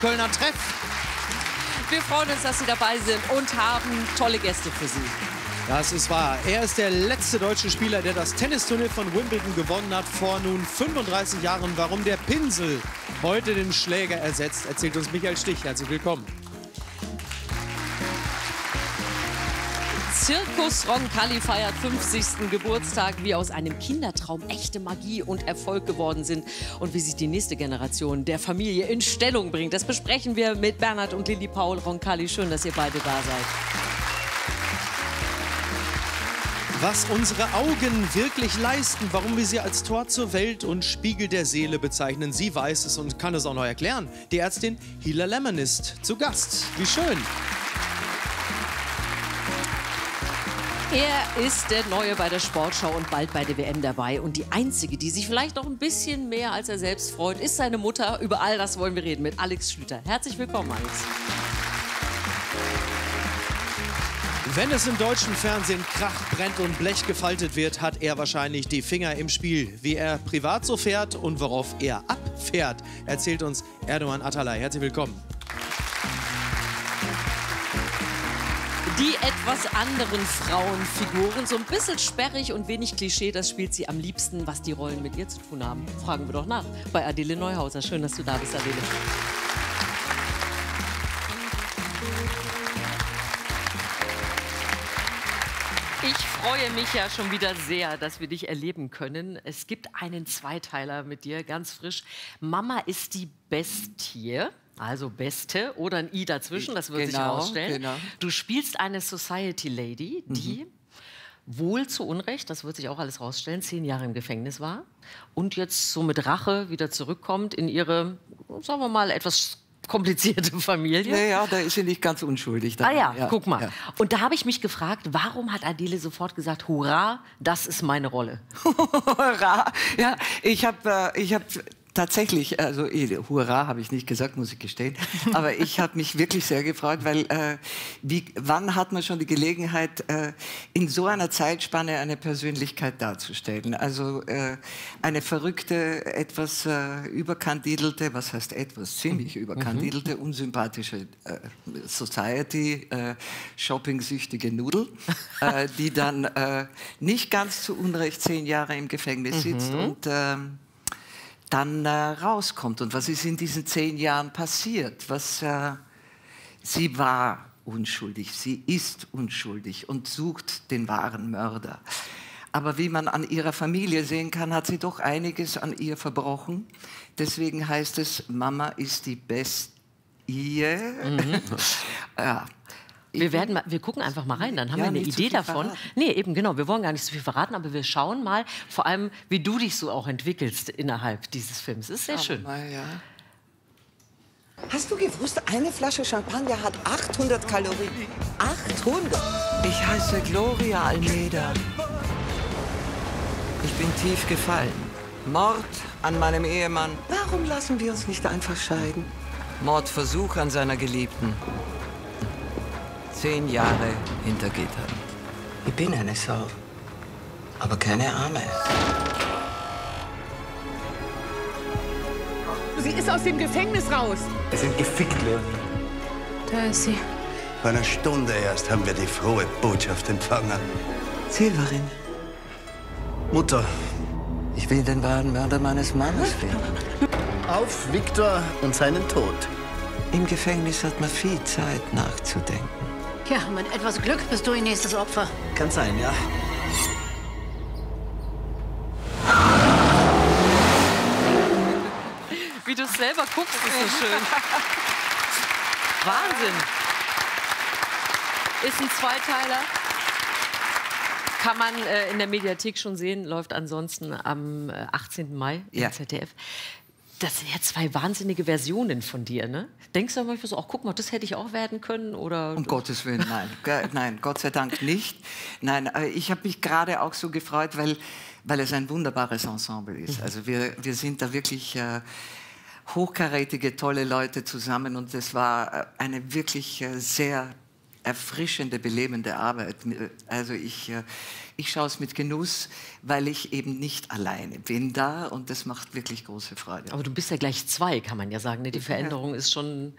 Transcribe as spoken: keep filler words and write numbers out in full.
Kölner Treff. Wir freuen uns, dass Sie dabei sind und haben tolle Gäste für Sie. Das ist wahr. Er ist der letzte deutsche Spieler, der das Tennisturnier von Wimbledon gewonnen hat vor nun fünfunddreißig Jahren. Warum der Pinsel heute den Schläger ersetzt, erzählt uns Michael Stich. Herzlich willkommen. Circus Roncalli feiert fünfzigsten Geburtstag, wie aus einem Kindertraum echte Magie und Erfolg geworden sind und wie sich die nächste Generation der Familie in Stellung bringt. Das besprechen wir mit Bernhard und Lilli Paul Roncalli. Schön, dass ihr beide da seid. Was unsere Augen wirklich leisten, warum wir sie als Tor zur Welt und Spiegel der Seele bezeichnen. Sie weiß es und kann es auch noch erklären. Die Ärztin Hila Lemon ist zu Gast. Wie schön. Er ist der Neue bei der Sportschau und bald bei der W M dabei. Und die Einzige, die sich vielleicht noch ein bisschen mehr als er selbst freut, ist seine Mutter. Über all das wollen wir reden mit Alex Schlüter. Herzlich willkommen, Alex. Wenn es im deutschen Fernsehen Krach, brennt und Blech gefaltet wird, hat er wahrscheinlich die Finger im Spiel. Wie er privat so fährt und worauf er abfährt, erzählt uns Erdoğan Atalay. Herzlich willkommen. Die etwas anderen Frauenfiguren, so ein bisschen sperrig und wenig Klischee, das spielt sie am liebsten. Was die Rollen mit ihr zu tun haben, fragen wir doch nach bei Adele Neuhauser. Schön, dass du da bist, Adele. Ich freue mich ja schon wieder sehr, dass wir dich erleben können. Es gibt einen Zweiteiler mit dir, ganz frisch. Mama ist die Bestie. Also Beste oder ein I dazwischen, das wird genau, sich herausstellen. Genau. Du spielst eine Society Lady, die mhm. wohl zu Unrecht, das wird sich auch alles rausstellen, zehn Jahre im Gefängnis war und jetzt so mit Rache wieder zurückkommt in ihre, sagen wir mal, etwas komplizierte Familie. Ja, ja, da ist sie nicht ganz unschuldig. Ah ja, ja, guck mal. Ja. Und da habe ich mich gefragt, warum hat Adele sofort gesagt, hurra, das ist meine Rolle? Hurra! Ja, ich habe äh, ich hab tatsächlich, also hurra habe ich nicht gesagt, muss ich gestehen, aber ich habe mich wirklich sehr gefreut, weil äh, wie, wann hat man schon die Gelegenheit, äh, in so einer Zeitspanne eine Persönlichkeit darzustellen? Also äh, eine verrückte, etwas äh, überkandidelte, was heißt etwas, ziemlich überkandidelte, mhm. unsympathische äh, Society, äh, shopping-süchtige Nudel, äh, die dann äh, nicht ganz zu Unrecht zehn Jahre im Gefängnis sitzt mhm. und äh, dann äh, rauskommt. Und was ist in diesen zehn Jahren passiert? Was, äh, sie war unschuldig, sie ist unschuldig und sucht den wahren Mörder. Aber wie man an ihrer Familie sehen kann, hat sie doch einiges an ihr verbrochen. Deswegen heißt es, Mama ist die Bestie. Mhm. Ja. Wir, werden mal, wir gucken einfach mal rein, dann haben ja, wir eine Idee davon. Verraten. Nee, eben genau, wir wollen gar nicht so viel verraten, aber wir schauen mal, vor allem, wie du dich so auch entwickelst innerhalb dieses Films. Das ist sehr schön. Mal, ja. Hast du gewusst, eine Flasche Champagner hat achthundert Kalorien? achthundert? Ich heiße Gloria Almeida. Ich bin tief gefallen. Mord an meinem Ehemann. Warum lassen wir uns nicht einfach scheiden? Mordversuch an seiner Geliebten. Zehn Jahre hinter Gittern. Ich bin eine Sau, aber keine Arme. Sie ist aus dem Gefängnis raus. Wir sind gefickt, Leon. Da ist sie. Vor einer Stunde erst haben wir die frohe Botschaft empfangen. Silberin. Mutter. Ich will den wahren Mörder meines Mannes finden. Auf Viktor und seinen Tod. Im Gefängnis hat man viel Zeit nachzudenken. Ja, mit etwas Glück bist du ihr nächstes Opfer. Kann sein, ja. Wie du es selber guckst, ist so schön. Wahnsinn. Ist ein Zweiteiler. Kann man äh, in der Mediathek schon sehen, läuft ansonsten am äh, achtzehnten Mai im ja. Z D F. Das sind ja zwei wahnsinnige Versionen von dir, ne? Denkst du manchmal so, ach, guck mal, das hätte ich auch werden können? Oder um Gottes Willen, nein. Nein, Gott sei Dank nicht. Nein, ich habe mich gerade auch so gefreut, weil, weil es ein wunderbares Ensemble ist. Also wir, wir sind da wirklich äh, hochkarätige, tolle Leute zusammen und es war eine wirklich äh, sehr erfrischende, belebende Arbeit. Also ich, äh, ich schaue es mit Genuss, weil ich eben nicht alleine bin da und das macht wirklich große Freude. Aber du bist ja gleich zwei, kann man ja sagen. Ne? Die Veränderung ja. ist schon